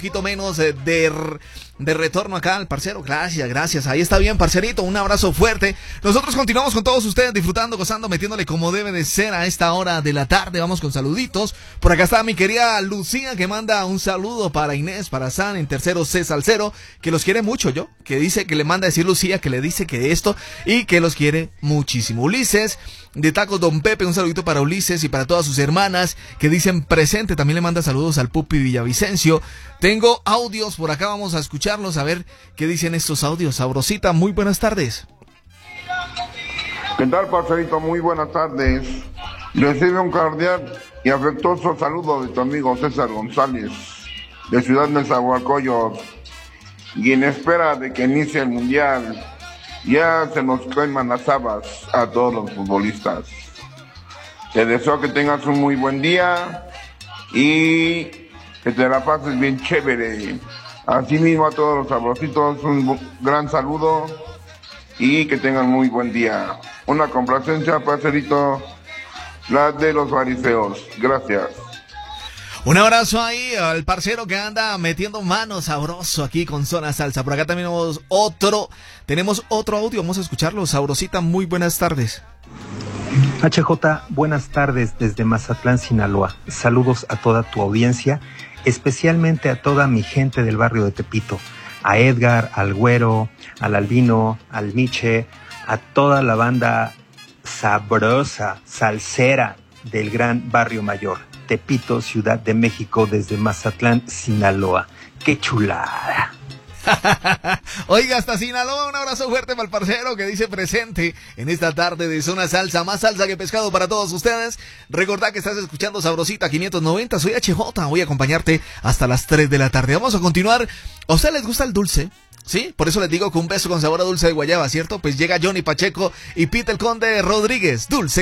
poquito menos de retorno acá al parcero. Gracias. Ahí está bien, parcerito. Un abrazo fuerte. Nosotros continuamos con todos ustedes disfrutando, gozando, metiéndole como debe de ser a esta hora de la tarde. Vamos con saluditos. Por acá está mi querida Lucía, que manda un saludo para Inés, para San, en tercero C Salcero, que los quiere mucho, que dice que le manda a decir Lucía, que le dice que esto y que los quiere muchísimo. Ulises, de Tacos Don Pepe, un saludito para Ulises y para todas sus hermanas que dicen presente. También le manda saludos al Pupi Villavicencio. Tengo audios por acá, vamos a escucharlos, a ver qué dicen estos audios. Sabrosita, muy buenas tardes. ¿Qué tal, parcerito? Muy buenas tardes. Recibe un cordial y afectuoso saludo de tu amigo César González, de Ciudad Nezahualcóyotl, y en espera de que inicie el Mundial. Ya se nos queman las habas a todos los futbolistas. Te deseo que tengas un muy buen día y que te la pases bien chévere. Asimismo a todos los sabrositos, un gran saludo y que tengan muy buen día. Una complacencia, parcerito, la de los fariseos. Gracias. Un abrazo ahí al parcero que anda metiendo mano sabroso aquí con Zona Salsa. Por acá también tenemos otro audio, vamos a escucharlo. Sabrosita, muy buenas tardes. HJ, buenas tardes desde Mazatlán, Sinaloa. Saludos a toda tu audiencia, especialmente a toda mi gente del barrio de Tepito. A Edgar, al Güero, al Albino, al Miche, a toda la banda sabrosa, salsera del gran barrio mayor. Tepito, Ciudad de México, desde Mazatlán, Sinaloa. ¡Qué chulada! Oiga, hasta Sinaloa, un abrazo fuerte para el parcero que dice presente en esta tarde de Zona Salsa. Más salsa que pescado para todos ustedes. Recordá que estás escuchando Sabrosita 590. Soy HJ, voy a acompañarte hasta las 3 de la tarde. Vamos a continuar. ¿A ustedes les gusta el dulce? Sí, por eso les digo que un beso con sabor a dulce de guayaba, ¿cierto? Pues llega Johnny Pacheco y Pete el Conde Rodríguez. Dulce